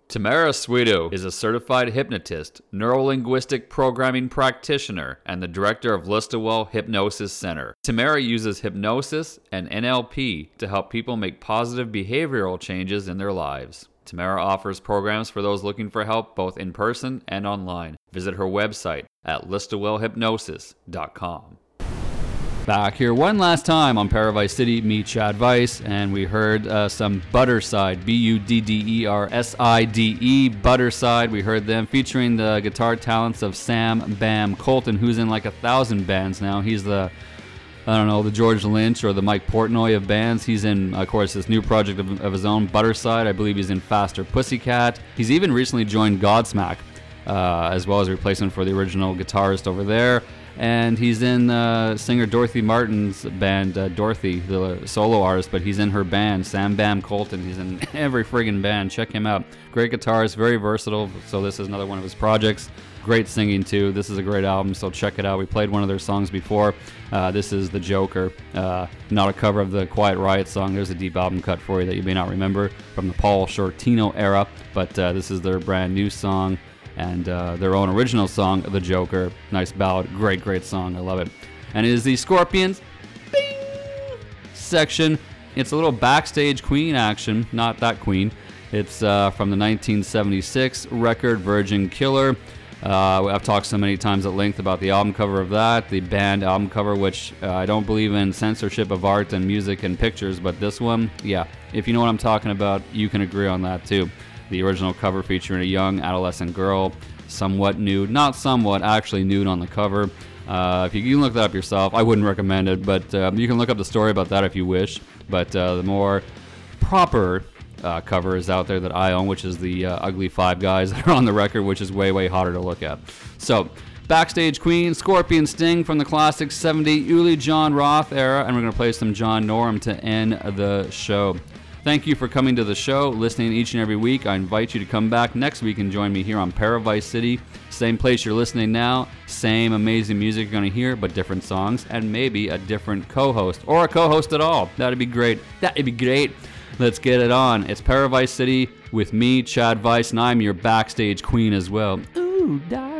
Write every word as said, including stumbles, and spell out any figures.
Tamara Sweeto is a certified hypnotist, neurolinguistic programming practitioner, and the director of Listowel Hypnosis Center. Tamara uses hypnosis and N L P to help people make positive behavioral changes in their lives. Tamara offers programs for those looking for help both in person and online. Visit her website at listowel hypnosis dot com. Back here one last time on Paradise City, me, Chad Weiss, and we heard uh, some Butterside, B U D D E R S I D E, Butterside. We heard them featuring the guitar talents of Sam Bam Colton, who's in like a thousand bands now. He's the, I don't know, the George Lynch or the Mike Portnoy of bands. He's in, of course, this new project of, of his own, Butterside. I believe he's in Faster Pussycat. He's even recently joined Godsmack, uh, as well as a replacement for the original guitarist over there. And he's in uh, singer Dorothy Martin's band, uh, Dorothy, the solo artist, but he's in her band, Sam Bam Colton. He's in every friggin' band. Check him out. Great guitarist, very versatile. So this is another one of his projects. Great singing, too. This is a great album, so check it out. We played one of their songs before. Uh, this is The Joker, uh, not a cover of the Quiet Riot song. There's a deep album cut for you that you may not remember from the Paul Shortino era, but uh, this is their brand new song. And uh, their own original song, The Joker. Nice ballad. Great, great song. I love it. And it is the Scorpions bing, section. It's a little backstage Queen action. Not that Queen. It's uh, from the nineteen seventy-six record Virgin Killer. Uh, I've talked so many times at length about the album cover of that, the band album cover, which uh, I don't believe in censorship of art and music and pictures, but this one, yeah. If you know what I'm talking about, you can agree on that too. The original cover featuring a young adolescent girl, somewhat nude, not somewhat, actually nude on the cover. Uh, if you can look that up yourself, I wouldn't recommend it, but uh, you can look up the story about that if you wish. But uh, the more proper uh, cover is out there that I own, which is the uh, ugly five guys that are on the record, which is way, way hotter to look at. So, backstage Queen, Scorpion Sting from the classic seventy Uli John Roth era, and we're going to play some John Norum to end the show. Thank you for coming to the show, listening each and every week. I invite you to come back next week and join me here on Paradise City. Same place you're listening now, same amazing music you're going to hear, but different songs, and maybe a different co-host, or a co-host at all. That'd be great. That'd be great. Let's get it on. It's Paradise City with me, Chad Weiss, and I'm your backstage queen as well. Ooh, darling.